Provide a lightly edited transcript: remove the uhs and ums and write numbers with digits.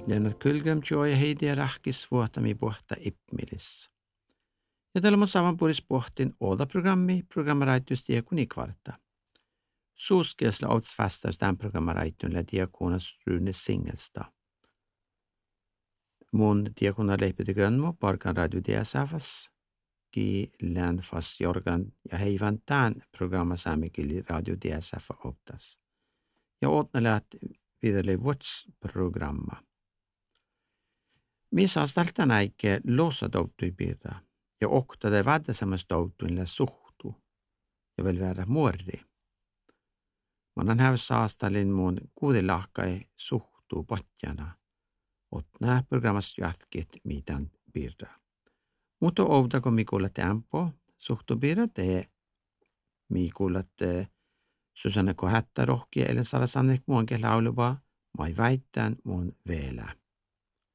Lennart Kylgräm joja heidi rahkis vuotami pohta ipmilis. Ja tällä on saman puolis pohtin olda programmaraittus diakoni kvarta. Suuskiesla outs vastaus tämän programmaraittunle diakonas Rune Singelsta. Mun diakona leipiti grönmo parkan radio DSFs. Ki län fast jorgan ja heivan tämän programmasaamikili radio DSF optas. Ja åtnale att vidare vuotsprogramma. Missä on tältä näike losa douttuipirra ja okta det vadda samasta douttuinle suhtu ja vielä väärä muorri. Monan häv saastalin mun kuudelahkai suhtuu patjana. Otnää programmas jatkit mitään pirra. Mutta oudako mikulla tempo suhtuu pirra te mikulla Susanne Kohätta rohkia ellen saada sannek muonkin lauluvaa, mai väittään mun vielä.